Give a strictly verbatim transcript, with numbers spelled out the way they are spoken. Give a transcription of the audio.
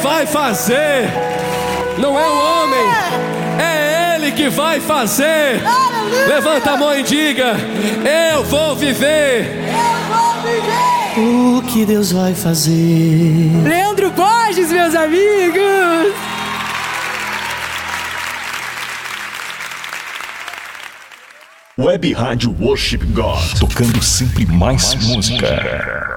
vai fazer. Não é o homem, é Ele que vai fazer. Levanta a mão e diga: eu vou viver. Eu vou viver. O que Deus vai fazer? Leandro Borges, meus amigos. Web Rádio Worship God, tocando sempre mais música.